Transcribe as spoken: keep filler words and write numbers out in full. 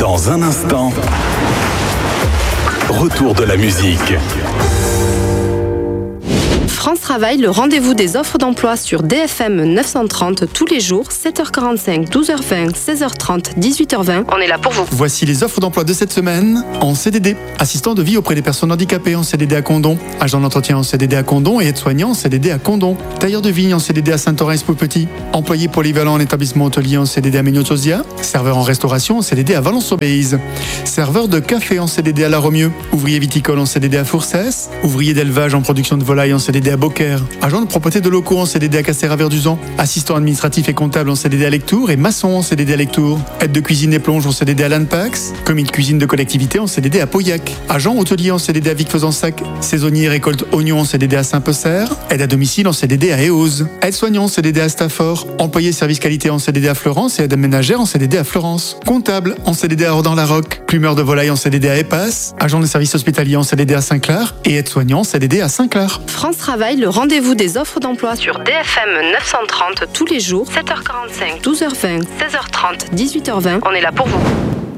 Dans un instant, retour de la musique. France Travail, le rendez-vous des offres d'emploi sur D F M neuf cent trente tous les jours, sept heures quarante-cinq, douze heures vingt, seize heures trente, dix-huit heures vingt. On est là pour vous. Voici les offres d'emploi de cette semaine en C D D. Assistant de vie auprès des personnes handicapées en C D D à Condom. Agent d'entretien en C D D à Condom et aide-soignant en C D D à Condom. Tailleur de vigne en C D D à Saint-Orens-Petit. Employé polyvalent en établissement hôtelier en C D D à Ménotosia. Serveur en restauration en C D D à Valence-Obéise. Serveur de café en C D D à La Romieux. Ouvrier viticole en C D D à Fourcès. Ouvrier d'élevage en production de volailles en C D D à Beaucaire. Agent de propreté de locaux en C D D à Castéra-Verduzan. Assistant administratif et comptable en C D D à Lectoure et maçon en C D D à Lectoure. Aide de cuisine et plonge en C D D à Lanpax. Commis de cuisine de collectivité en C D D à Pauillac. Agent hôtelier en C D D à Vic-Fezensac. Saisonnier récolte oignons en C D D à Saint-Pecer. Aide à domicile en C D D à Éosse. Aide-soignant en C D D à Stafford. Employé service qualité en C D D à Florence et aide ménagère en C D D à Florence. Comptable en C D D à Ordan-la-Roque. Plumeur de volaille en C D D à Épasse. Agent de service hospitalier en C D D à Saint-Clair et aide-soignant en C D D à Saint-Clair. France Travail, le rendez-vous des offres d'emploi sur D F M neuf cent trente tous les jours, sept heures quarante-cinq, douze heures vingt, seize heures trente, dix-huit heures vingt. On est là pour vous.